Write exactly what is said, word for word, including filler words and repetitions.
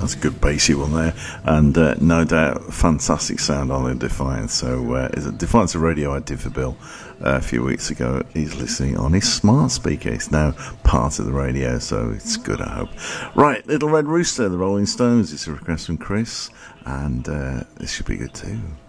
That's a good bassy one there, and uh, no doubt fantastic sound on the Defiance. So uh, is it Defiance, a radio I did for Bill uh, a few weeks ago. He's listening on his smart speaker. It's now part of the radio, so it's good, I hope. Right, Little Red Rooster, the Rolling Stones. It's a request from Chris, and uh, this should be good too.